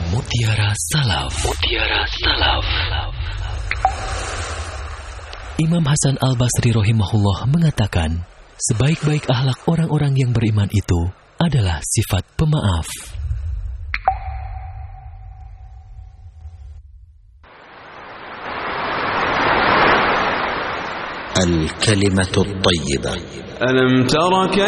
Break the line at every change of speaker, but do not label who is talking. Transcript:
Mutiara Salaf. Mutiara Salaf. Imam Hasan Al-Basri rahimahullah mengatakan, sebaik-baik akhlak orang-orang yang beriman itu adalah sifat pemaaf.
Al-kalimatu at-tayyibah.
Alam tara